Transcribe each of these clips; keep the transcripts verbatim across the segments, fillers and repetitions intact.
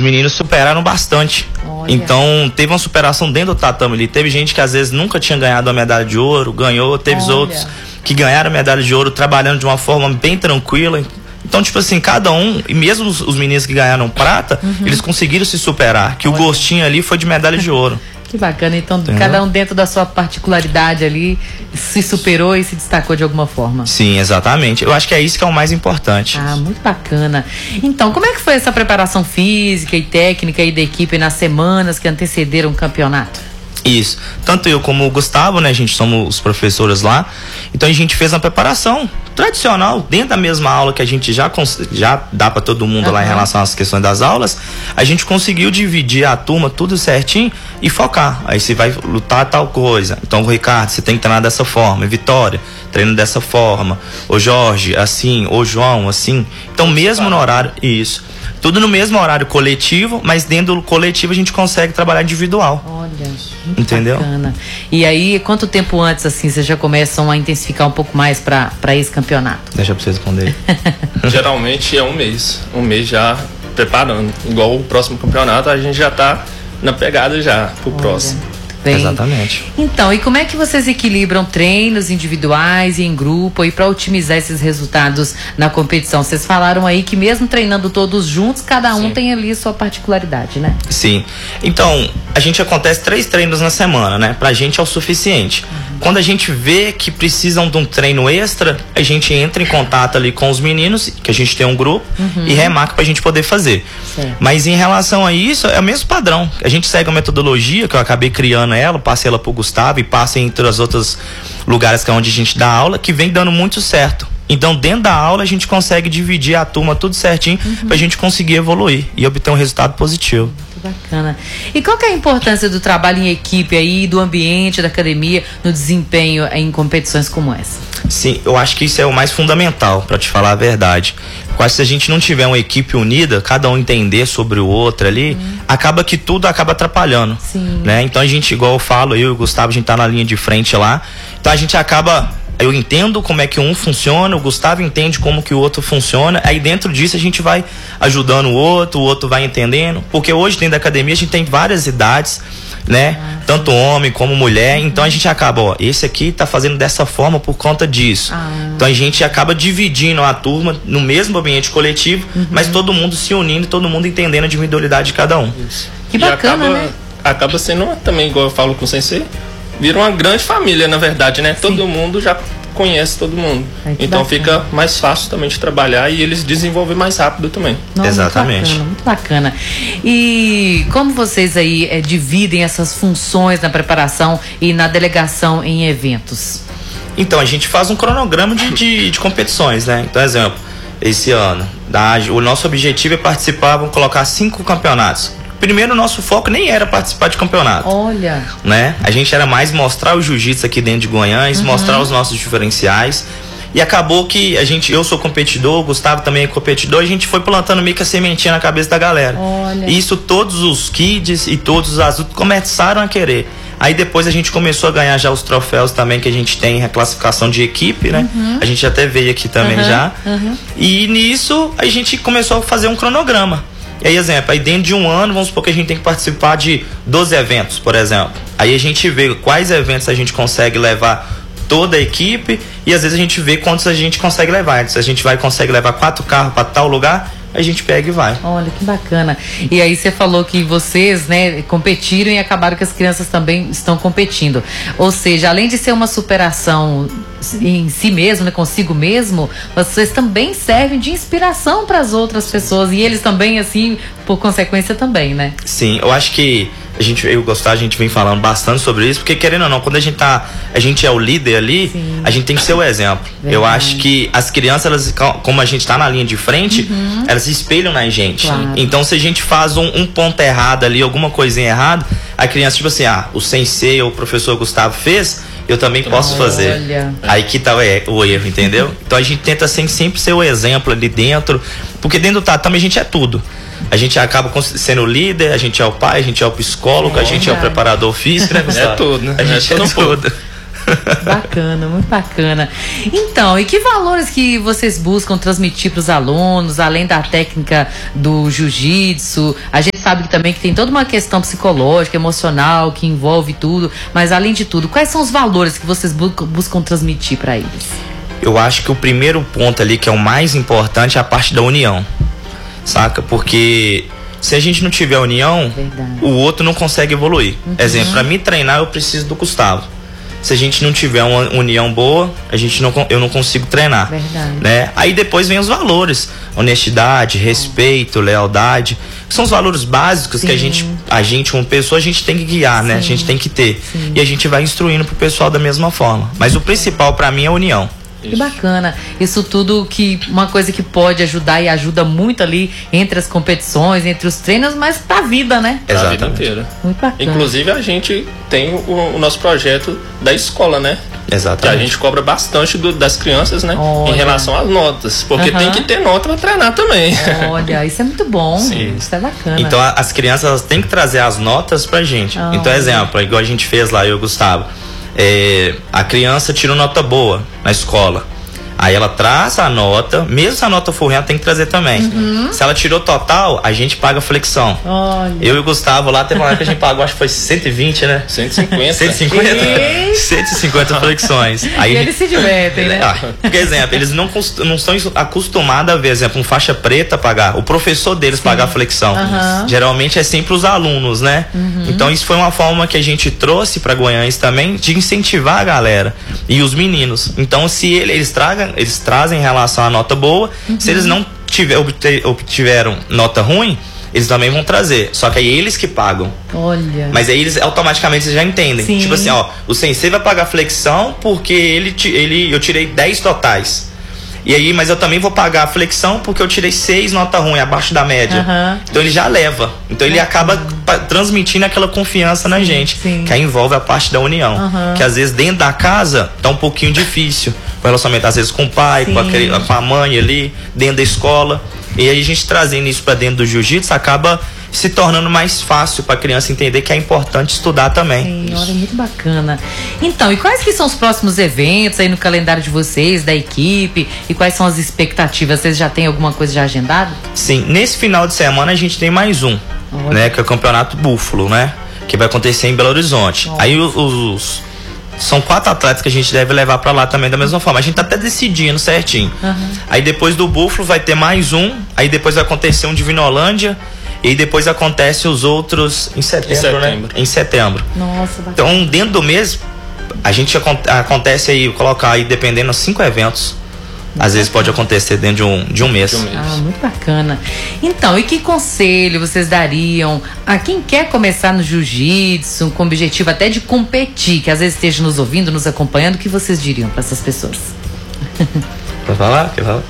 meninos superaram bastante. Olha. Então, teve uma superação dentro do tatame ali. Teve gente que às vezes nunca tinha ganhado a medalha de ouro, ganhou. Teve Olha. outros que ganharam a medalha de ouro trabalhando de uma forma bem tranquila. Então, tipo assim, cada um, e mesmo os, os meninos que ganharam prata, uhum. eles conseguiram se superar. Que Olha. o gostinho ali foi de medalha de ouro. Que bacana, então Entendeu? cada um dentro da sua particularidade ali se superou e se destacou de alguma forma. Sim, exatamente. Eu acho que é isso que é o mais importante. Ah, muito bacana. Então, como é que foi essa preparação física e técnica aí da equipe nas semanas que antecederam o campeonato? Isso. Tanto eu como o Gustavo, né? A gente somos os professores lá. Então a gente fez uma preparação tradicional, dentro da mesma aula que a gente já, já dá para todo mundo uhum. lá em relação às questões das aulas. A gente conseguiu dividir a turma tudo certinho e focar. Aí você vai lutar tal coisa. Então, Ricardo, você tem que treinar dessa forma. Vitória, treino dessa forma. Ô Jorge, assim. Ô João, assim. Então, mesmo no horário, isso. Tudo no mesmo horário coletivo, mas dentro do coletivo a gente consegue trabalhar individual. Olha, entendeu? Bacana. E aí, quanto tempo antes, assim, vocês já começam a intensificar um pouco mais para esse campeonato? Deixa pra você responder. Geralmente é um mês. Um mês já preparando. Igual o próximo campeonato, a gente já tá na pegada já pro Olha. próximo. Bem, exatamente. Então, e como é que vocês equilibram treinos individuais e em grupo aí para otimizar esses resultados na competição? Vocês falaram aí que mesmo treinando todos juntos, cada um Sim. tem ali sua particularidade, né? Sim. Então, a gente acontece três treinos na semana, né? Pra gente é o suficiente. Uhum. Quando a gente vê que precisam de um treino extra, a gente entra em contato ali com os meninos, que a gente tem um grupo, uhum. e remarca pra gente poder fazer. Certo. Mas em relação a isso, é o mesmo padrão. A gente segue a metodologia que eu acabei criando ela, passei ela pro Gustavo e passa entre os outros lugares que é onde a gente dá aula, que vem dando muito certo. Então, dentro da aula, a gente consegue dividir a turma tudo certinho uhum. pra gente conseguir evoluir e obter um resultado positivo. Muito bacana. E qual que é a importância do trabalho em equipe aí, do ambiente da academia no desempenho em competições como essa? Sim, eu acho que isso é o mais fundamental, para te falar a verdade. Quase se a gente não tiver uma equipe unida, cada um entender sobre o outro ali, hum. acaba que tudo acaba atrapalhando. Sim. Né? Então a gente, igual eu falo, eu e o Gustavo, a gente tá na linha de frente lá. Então a gente acaba, eu entendo como é que um funciona, o Gustavo entende como que o outro funciona, aí dentro disso a gente vai ajudando o outro, o outro vai entendendo, porque hoje dentro da academia a gente tem várias idades, né? Ah, tanto homem como mulher, uhum. então a gente acaba, ó, esse aqui tá fazendo dessa forma por conta disso. Ah. Então a gente acaba dividindo a turma no mesmo ambiente coletivo, uhum. mas todo mundo se unindo, todo mundo entendendo a individualidade de cada um. Isso. Que bacana, acaba, né? Acaba sendo também, igual eu falo com o sensei, vira uma grande família, na verdade, né? Sim. Todo mundo já conhece todo mundo. Ai, então bacana. Fica mais fácil também de trabalhar e eles desenvolvem mais rápido também. Não, exatamente. Muito bacana, muito bacana. E como vocês aí é, dividem essas funções na preparação e na delegação em eventos? Então, a gente faz um cronograma de, de, de competições, né? Então, exemplo, esse ano, da, o nosso objetivo é participar, vamos colocar cinco campeonatos. Primeiro, o nosso foco nem era participar de campeonato. Olha. Né? A gente era mais mostrar o jiu-jitsu aqui dentro de Goiânia, uhum. mostrar os nossos diferenciais. E acabou que a gente, eu sou competidor, o Gustavo também é competidor, a gente foi plantando meio que a sementinha na cabeça da galera. Olha. E isso todos os kids e todos os adultos começaram a querer. Aí depois a gente começou a ganhar já os troféus também que a gente tem, a classificação de equipe, né? Uhum. A gente até veio aqui também uhum. já. Uhum. E nisso a gente começou a fazer um cronograma. E aí, exemplo, aí dentro de um ano, vamos supor que a gente tem que participar de doze eventos, por exemplo. Aí a gente vê quais eventos a gente consegue levar toda a equipe e às vezes a gente vê quantos a gente consegue levar. Se a gente vai consegue levar quatro carros para tal lugar, a gente pega e vai. Olha, que bacana. E aí você falou que vocês, né, competiram e acabaram que as crianças também estão competindo. Ou seja, além de ser uma superação em si mesmo, né, consigo mesmo, vocês também servem de inspiração para as outras pessoas e eles também, assim, por consequência também, né? Sim, eu acho que a gente, eu gostar, a gente vem falando bastante sobre isso, porque querendo ou não, quando a gente tá, a gente é o líder ali, sim. a gente tem que ser o exemplo. Verdade. Eu acho que as crianças, elas, como a gente tá na linha de frente, uhum. elas se espelham na gente. Claro. Então, se a gente faz um, um ponto errado ali, alguma coisinha errada, a criança, tipo assim, ah, o sensei ou o professor Gustavo fez, eu também posso Olha. fazer. Aí que tá o erro, entendeu? Então a gente tenta sempre ser o exemplo ali dentro, porque dentro do tatame a gente é tudo. A gente acaba sendo o líder, a gente é o pai, a gente é o psicólogo, é, a gente é o preparador físico, né, Gustavo? É tudo, né? A gente é, é tudo. Bacana, muito bacana. Então, e que valores que vocês buscam transmitir para os alunos, além da técnica do jiu-jitsu? A gente sabe que também que tem toda uma questão psicológica, emocional, que envolve tudo, mas além de tudo, quais são os valores que vocês bu- buscam transmitir para eles? Eu acho que o primeiro ponto ali, que é o mais importante, é a parte da união, saca? Porque se a gente não tiver união, Verdade. o outro não consegue evoluir. Uhum. Exemplo, para mim treinar eu preciso do Gustavo. Se a gente não tiver uma união boa, a gente não, eu não consigo treinar. Verdade. Né? Aí depois vem os valores: honestidade, respeito, lealdade. São os valores básicos. Sim. Que a gente, a gente, uma pessoa, a gente tem que guiar, né? A gente tem que ter. Sim. E a gente vai instruindo pro pessoal da mesma forma. Mas o principal para mim é a união. Que bacana. Isso tudo que uma coisa que pode ajudar e ajuda muito ali entre as competições, entre os treinos, mas pra vida, né? Pra vida inteira. Muito bacana. Inclusive a gente tem o, o nosso projeto da escola, né? Exatamente. Que a gente cobra bastante do, das crianças, né? Olha. Em relação às notas. Porque uhum. tem que ter nota pra treinar também. Olha, isso é muito bom. Sim. Isso é bacana. Então a, as crianças elas têm que trazer as notas pra gente. Oh. Então, exemplo, igual a gente fez lá, eu e o Gustavo. É, a criança tirou nota boa na escola. Aí ela traz a nota, mesmo se a nota for ruim, ela tem que trazer também. Uhum. Se ela tirou total, a gente paga flexão. Olha. Eu e o Gustavo lá, teve uma época que a gente pagou, acho que foi cento e vinte, né? cento e cinquenta. cento e cinquenta? cento e cinquenta flexões. Aí e eles se divertem, né? Ah, por exemplo, eles não, não estão acostumados a ver, exemplo, um faixa preta pagar, o professor deles Sim. pagar flexão. Uhum. Geralmente é sempre os alunos, né? Uhum. Então isso foi uma forma que a gente trouxe para Goiânia também, de incentivar a galera e os meninos. Então se ele, eles tragam eles trazem em relação à nota boa, uhum. se eles não tiver, obter, obtiveram nota ruim, eles também vão trazer, só que aí eles que pagam. Olha. Mas aí eles automaticamente já entendem. Sim. Tipo assim, ó, o sensei vai pagar flexão porque ele, ele, eu tirei dez totais. E aí, mas eu também vou pagar a flexão porque eu tirei seis nota ruim, abaixo da média. Uhum. Então ele já leva. Então ele uhum. acaba transmitindo aquela confiança na sim, gente. Sim. Que aí envolve a parte da união. Uhum. Que às vezes dentro da casa tá um pouquinho difícil. O relacionamento às vezes com o pai, com a, com a mãe ali, dentro da escola. E aí a gente trazendo isso para dentro do jiu-jitsu acaba se tornando mais fácil para a criança entender que é importante estudar também. Sim, olha, muito bacana. Então, e quais que são os próximos eventos aí no calendário de vocês, da equipe? E quais são as expectativas? Vocês já têm alguma coisa já agendada? Sim, nesse final de semana a gente tem mais um, olha. Né? Que é o Campeonato Búfalo, né? Que vai acontecer em Belo Horizonte. Olha. Aí os, os são quatro atletas que a gente deve levar para lá também da mesma forma. A gente tá até decidindo certinho. Uhum. Aí depois do Búfalo vai ter mais um. Aí depois vai acontecer um de Vinolândia. E depois acontece os outros em setembro, em setembro. né? Em setembro. Nossa, bacana. Então, dentro do mês, a gente acontece aí, colocar aí, dependendo, cinco eventos. Muito Às vezes bacana. Pode acontecer dentro de um, de um mês. De um mês. Ah, muito bacana. Então, e que conselho vocês dariam a quem quer começar no jiu-jitsu, com o objetivo até de competir, que às vezes esteja nos ouvindo, nos acompanhando, o que vocês diriam para essas pessoas? Quer falar? Quer falar?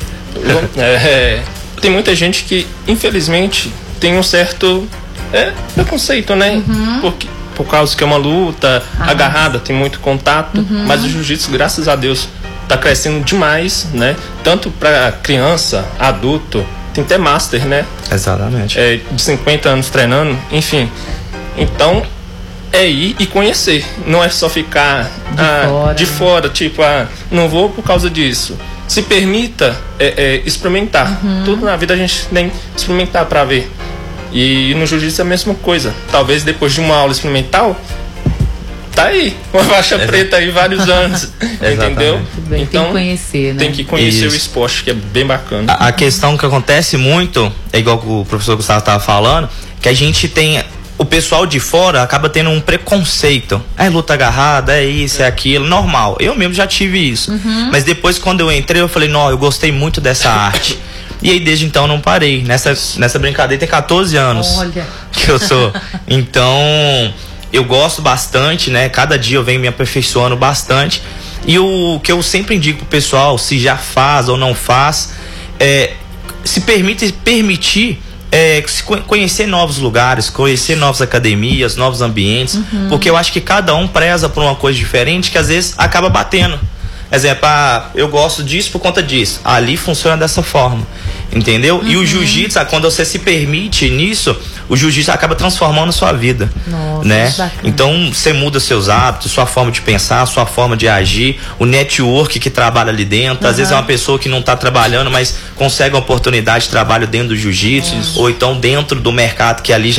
É, tem muita gente que, infelizmente, tem um certo é, preconceito, né? Uhum. Porque, por causa que é uma luta ah, agarrada, tem muito contato, uhum. mas o jiu-jitsu, graças a Deus, tá crescendo demais, né? Tanto para criança, adulto, tem até master, né? Exatamente. É, de cinquenta anos treinando, enfim. Então, é ir e conhecer. Não é só ficar de, ah, fora, de né? fora, tipo, ah, não vou por causa disso. Se permita é, é, experimentar. Uhum. Tudo na vida a gente tem que experimentar para ver. E no jiu-jitsu é a mesma coisa. Talvez depois de uma aula experimental, tá aí, uma faixa é. preta aí vários anos. Entendeu? Bem, então, tem que conhecer, né? Tem que conhecer Isso. o esporte, que é bem bacana. A, a questão que acontece muito, é igual o professor Gustavo estava falando, que a gente tem. O pessoal de fora acaba tendo um preconceito. É luta agarrada, é isso, é aquilo, normal. Eu mesmo já tive isso. Uhum. Mas depois, quando eu entrei, eu falei, não, eu gostei muito dessa arte. E aí, desde então, não parei. Nessa, nessa brincadeira tem catorze anos. Olha. Que eu sou. Então, eu gosto bastante, né? Cada dia eu venho me aperfeiçoando bastante. E o que eu sempre indico pro pessoal, se já faz ou não faz, é, se permite permitir é, se conhecer novos lugares, conhecer novas academias, novos ambientes, uhum. porque eu acho que cada um preza por uma coisa diferente que às vezes acaba batendo. Exemplo, ah, eu gosto disso por conta disso. Ali funciona dessa forma, entendeu? Uhum. E o jiu-jitsu, quando você se permite nisso, o jiu-jitsu acaba transformando a sua vida. Nossa, né? Então você muda seus hábitos, sua forma de pensar, sua forma de agir, o network que trabalha ali dentro. Uhum. Às vezes é uma pessoa que não está trabalhando, mas consegue uma oportunidade de trabalho dentro do jiu-jitsu, ou então dentro do mercado que ali já